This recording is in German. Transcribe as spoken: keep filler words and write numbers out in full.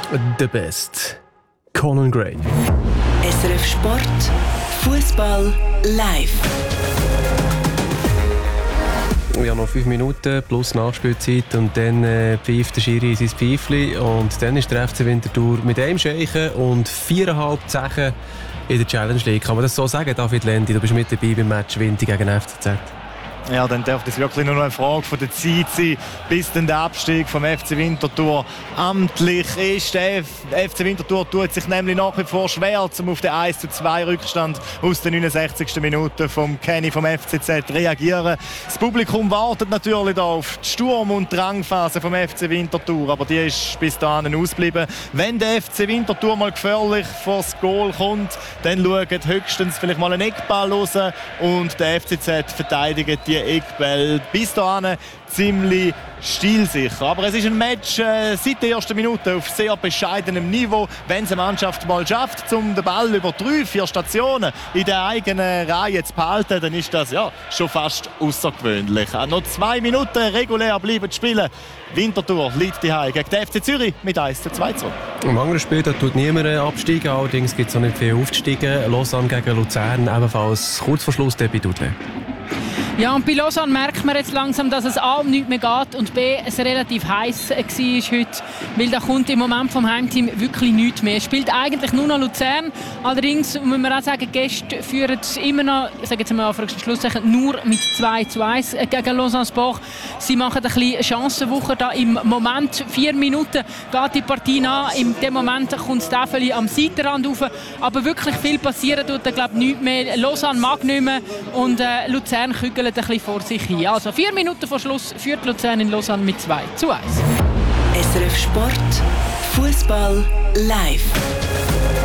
The Best. Conan Gray. S R F Sport, Fußball live. Ja, noch fünf Minuten plus Nachspielzeit und dann äh, pfeift der Schiri sein Pfeifli und dann ist der F C Winterthur mit einem Scheichen und viereinhalb Zechen in der Challenge League. Kann man das so sagen, David Lendi? Du bist mit dabei beim Match Winti gegen F C Z. Ja, dann darf das wirklich nur noch eine Frage von der Zeit sein, bis dann der Abstieg vom F C Winterthur amtlich ist. Der F C Winterthur tut sich nämlich nach wie vor schwer, um auf den eins zu zwei Rückstand aus der neunundsechzigsten Minute vom Kenny vom F C Z reagieren. Das Publikum wartet natürlich auf die Sturm- und Drangphase vom F C Winterthur, aber die ist bis dahin ausgeblieben. Wenn der F C Winterthur mal gefährlich vor das Goal kommt, dann schaut höchstens vielleicht mal einen Eckball raus und der F C Z verteidigt die Eckball bis dahin ziemlich stilsicher. Aber es ist ein Match äh, seit der ersten Minute auf sehr bescheidenem Niveau. Wenn es eine Mannschaft mal schafft, um den Ball über drei, vier Stationen in der eigenen Reihe zu behalten, dann ist das ja schon fast außergewöhnlich. Äh, noch zwei Minuten regulär bleiben zu spielen. Winterthur liegt die Heim gegen den F C Zürich mit eins zu zwei zu. Im anderen Spiel da tut niemand absteigen, allerdings gibt es auch nicht viel aufzusteigen. Lausanne gegen Luzern, ebenfalls kurz vor Schluss der bei Dudley. Ja, und bei Lausanne merkt man jetzt langsam, dass es A um nichts mehr geht und B es relativ heiß war heute, weil da kommt im Moment vom Heimteam wirklich nichts mehr. Es spielt eigentlich nur noch Luzern, allerdings muss man auch sagen, Gäste führen immer noch, ich sage jetzt mal Anführungs- nur mit zwei zu eins gegen Lausanne Sport. Sie machen ein bisschen Chancenwoche da im Moment. Vier Minuten geht die Partie nach, in dem Moment kommt das Täfeli am Seitenrand rauf, aber wirklich viel passieren tut da glaube ich nichts mehr. Lausanne mag nicht mehr und äh, Luzern kügelt ein bisschen vor sich hin. Also vier Minuten vor Schluss führt Luzern in Lausanne mit zwei zu eins. S R F Sport, Fußball live.